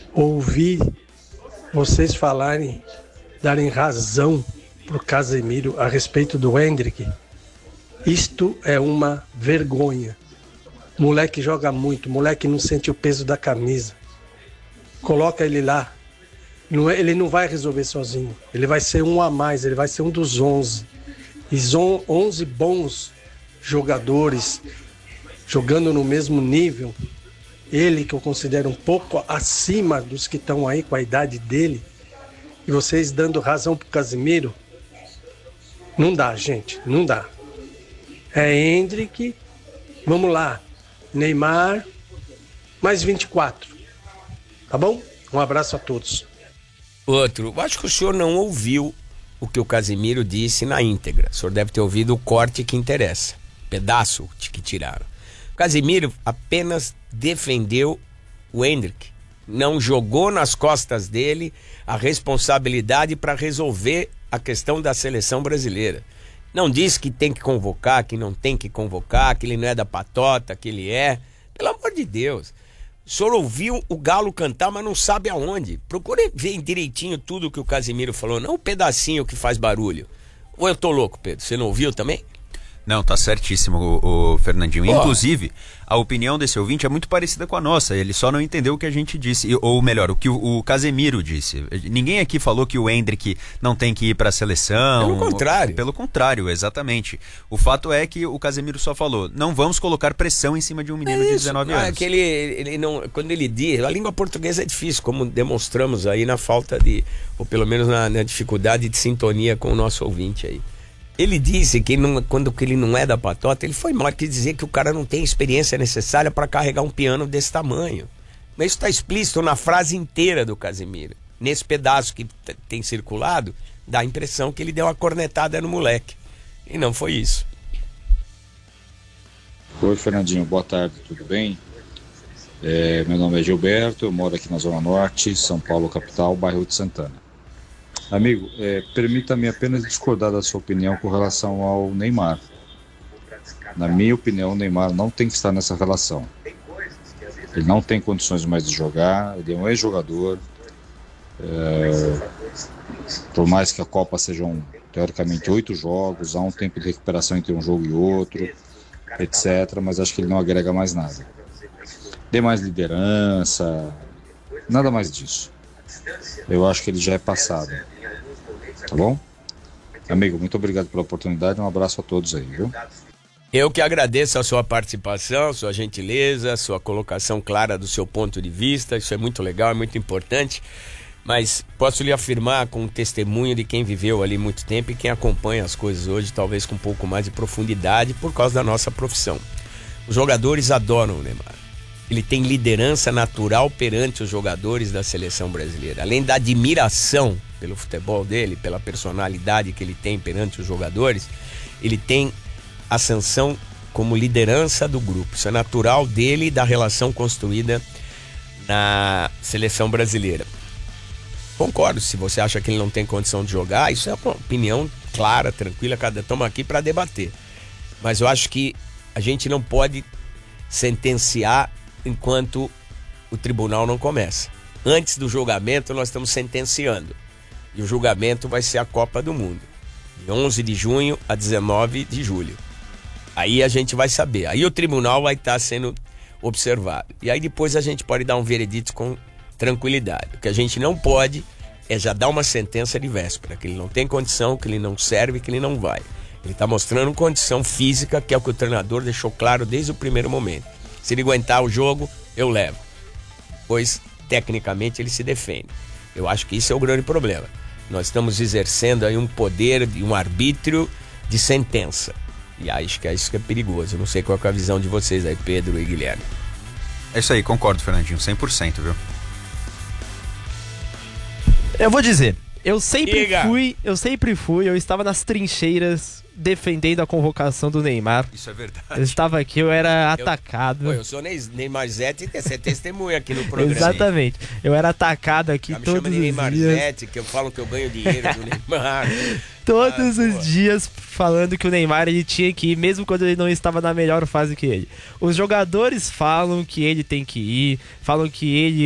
ouvir vocês falarem, darem razão pro Casemiro a respeito do Endrick. Isto é uma vergonha. Moleque joga muito, moleque não sente o peso da camisa. Coloca ele lá. Ele não vai resolver sozinho. Ele vai ser um a mais, ele vai ser um dos 11. E 11 bons jogadores jogando no mesmo nível. Ele, que eu considero um pouco acima dos que estão aí com a idade dele. E vocês dando razão pro Casemiro. Não dá, gente, não dá. É Endrick, vamos lá, Neymar, mais 24. Tá bom? Um abraço a todos. Outro, acho que o senhor não ouviu o que o Casemiro disse na íntegra. O senhor deve ter ouvido o corte que interessa, pedaço que tiraram. O Casemiro apenas defendeu o Endrick. Não jogou nas costas dele a responsabilidade para resolver a questão da seleção brasileira. Não disse que tem que convocar, que não tem que convocar, que ele não é da patota, que ele é. Pelo amor de Deus. O senhor ouviu o Galo cantar, mas não sabe aonde. Procure ver direitinho tudo que o Casemiro falou, não o pedacinho que faz barulho. Ou eu tô louco, Pedro? Você não ouviu também? Não, tá certíssimo, o Fernandinho. Inclusive, a opinião desse ouvinte é muito parecida com a nossa. Ele só não entendeu o que a gente disse, ou melhor, o que o Casemiro disse. Ninguém aqui falou que o Endrick não tem que ir pra seleção. Pelo contrário. Pelo contrário, exatamente. O fato é que o Casemiro só falou, não vamos colocar pressão em cima de um menino de 19 anos. Que ele não, quando ele diz, a língua portuguesa é difícil, como demonstramos aí na falta de, ou pelo menos na dificuldade de sintonia com o nosso ouvinte aí. Ele disse que quando ele não é da patota, ele foi mal, quer dizer que o cara não tem experiência necessária para carregar um piano desse tamanho. Mas isso está explícito na frase inteira do Casemiro. Nesse pedaço que tem circulado, dá a impressão que ele deu uma cornetada no moleque. E não foi isso. Oi, Fernandinho, boa tarde, tudo bem? Meu nome é Gilberto, eu moro aqui na Zona Norte, São Paulo, capital, bairro de Santana. Amigo, permita-me apenas discordar da sua opinião com relação ao Neymar. Na minha opinião, o Neymar não tem que estar nessa relação. Ele não tem condições mais de jogar, ele é um ex-jogador. Por mais que a Copa sejam, teoricamente, 8 jogos, há um tempo de recuperação entre um jogo e outro, etc. Mas acho que ele não agrega mais nada. Dê mais liderança, nada mais disso. Eu acho que ele já é passado. Tá bom? Amigo, muito obrigado pela oportunidade. Um abraço a todos aí, viu? Eu que agradeço a sua participação, sua gentileza, sua colocação clara do seu ponto de vista. Isso é muito legal, é muito importante. Mas posso lhe afirmar com um testemunho de quem viveu ali muito tempo e quem acompanha as coisas hoje, talvez com um pouco mais de profundidade por causa da nossa profissão. Os jogadores adoram o Neymar. Ele tem liderança natural perante os jogadores da seleção brasileira. Além da admiração pelo futebol dele, pela personalidade que ele tem perante os jogadores, ele tem ascensão como liderança do grupo. Isso é natural dele e da relação construída na seleção brasileira. Concordo, se você acha que ele não tem condição de jogar, isso é uma opinião clara, tranquila, estamos aqui para debater. Mas eu acho que a gente não pode sentenciar enquanto o tribunal não começa. Antes do julgamento, nós estamos sentenciando. E o julgamento vai ser a Copa do Mundo, de 11 de junho a 19 de julho. Aí a gente vai saber. Aí o tribunal vai estar sendo observado. E aí depois a gente pode dar um veredito com tranquilidade. O que a gente não pode é já dar uma sentença de véspera, que ele não tem condição, que ele não serve, que ele não vai. Ele está mostrando condição física, que é o que o treinador deixou claro desde o primeiro momento. Se ele aguentar o jogo, eu levo. Pois, tecnicamente, ele se defende. Eu acho que isso é o grande problema. Nós estamos exercendo aí um poder e um arbítrio de sentença. E acho que é isso que é perigoso. Eu não sei qual é a visão de vocês aí, Pedro e Guilherme. É isso aí, concordo, Fernandinho, 100%, viu? Eu vou dizer, eu sempre fui, eu estava nas trincheiras defendendo a convocação do Neymar. Isso é verdade. Eu estava aqui, eu era atacado. Eu sou Neymar Zete, você é testemunha aqui no programa. Exatamente. Eu era atacado aqui me todos chama de os Neymar dias. Zete, que eu falo que eu ganho dinheiro do Neymar. Todos os dias falando que o Neymar ele tinha que ir, mesmo quando ele não estava na melhor fase que ele. Os jogadores falam que ele tem que ir, falam que ele